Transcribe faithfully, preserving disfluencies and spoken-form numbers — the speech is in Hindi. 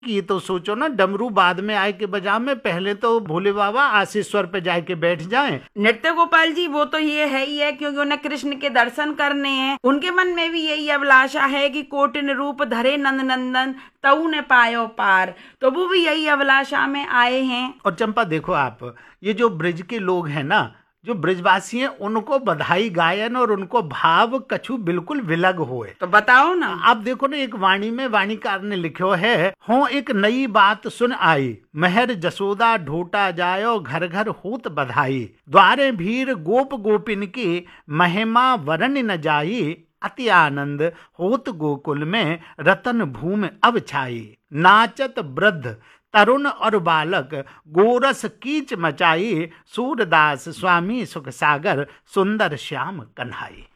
ये तो सोचो ना, डमरू बाद में आए के बजा में, पहले तो भोले बाबा आशीश्वर पे जाके बैठ जाएं। नृत्य गोपाल जी वो तो ये है ही है, क्योंकि उन्हें कृष्ण के दर्शन करने हैं। उनके मन में भी यही अभिलाषा है कि कोटिन रूप धरे नंद नंदन तऊ ने पायो पार, तो वो भी यही अभिलाषा में आए हैं। और चंपा देखो आप, ये जो ब्रज के लोग हैं ना, जो ब्रजवासी हैं, उनको बधाई गायन और उनको भाव कछु बिल्कुल विलग होए। तो बताओ ना। आप देखो ना, एक वाणी में वाणीकार ने लिखो है, हो एक नई बात सुन आई, महर जसोदा ढोटा जायो, घर घर होत बधाई, द्वारे भीर गोप गोपिन की महिमा वरण न जाई, अति आनंद होत गोकुल में रतन भूमि अब छाई, नाचत वृद्ध तरुण और बालक गोरस कीच मचाई, सूरदास स्वामी सुख सागर सुंदर श्याम कन्हाई।